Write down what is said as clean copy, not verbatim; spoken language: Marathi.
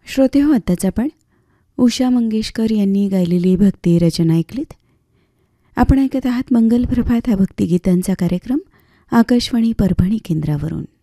श्रोते हो, आत्ताच आपण उषा मंगेशकर यांनी गायलेली भक्ती रचना ऐकलीत. आपण ऐकत आहात मंगल प्रभात हा भक्तिगीतांचा कार्यक्रम आकाशवाणी परभणी केंद्रावरून.